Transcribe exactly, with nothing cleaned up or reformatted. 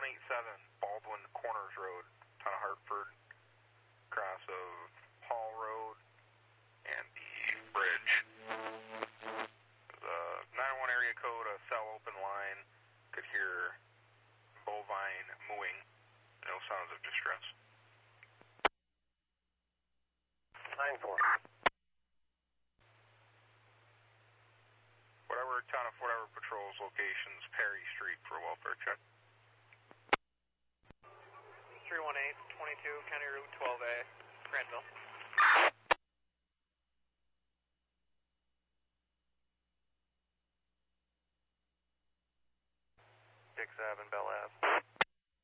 one eight seven Baldwin Corners Road, town of Hartford, cross of Hall Road and the bridge. There's a nine one area code, a cell open line, could hear bovine mooing, no sounds of distress. nine four. Whatever town of whatever patrols locations, Perry Street for a welfare check. three one eight, twenty-two, County Route twelve A, Granville. six seven, Bell Ave.